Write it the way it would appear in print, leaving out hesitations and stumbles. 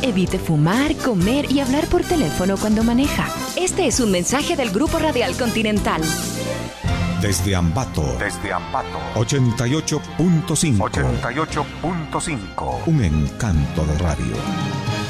Evite fumar, comer y hablar por teléfono cuando maneja. Este es un mensaje del Grupo Radial Continental. Desde Ambato. 88.5. Un encanto de radio.